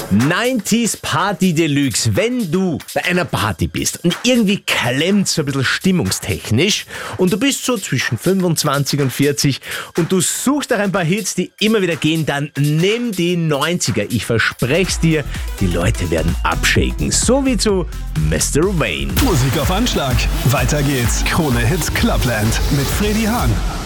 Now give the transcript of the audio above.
90s Party Deluxe. Wenn du bei einer Party bist und irgendwie klemmt so ein bisschen stimmungstechnisch und du bist so zwischen 25 und 40 und du suchst nach ein paar Hits, die immer wieder gehen, dann nimm die 90er. Ich verspreche es dir, die Leute werden abshaken. So wie zu Mr. Wayne. Musik auf Anschlag. Weiter geht's. Krone Hits Clubland mit Freddy Hahn.